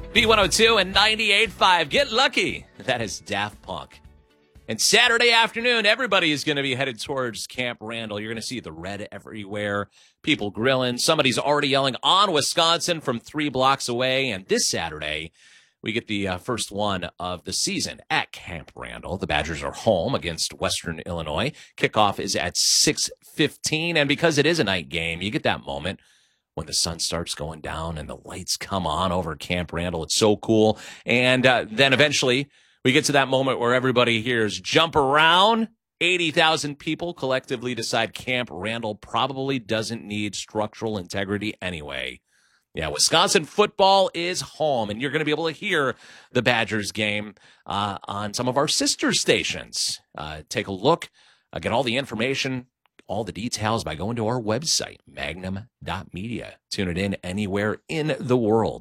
B102 and 98.5. Get lucky. That is Daft Punk. And Saturday afternoon, everybody is going to be headed towards Camp Randall. You're going to see the red everywhere, people grilling. Somebody's already yelling on Wisconsin from 3 blocks away. And this Saturday, we get the first one of the season at Camp Randall. The Badgers are home against Western Illinois. Kickoff is at 6:15. And because it is a night game, you get that moment when the sun starts going down and the lights come on over Camp Randall. It's so cool. And then eventually we get to that moment where everybody hears jump around. 80,000 people collectively decide Camp Randall probably doesn't need structural integrity anyway. Yeah, Wisconsin football is home, and you're going to be able to hear the Badgers game on some of our sister stations. Take a look, get all the information, all the details by going to our website, magnum.media. Tune it in anywhere in the world.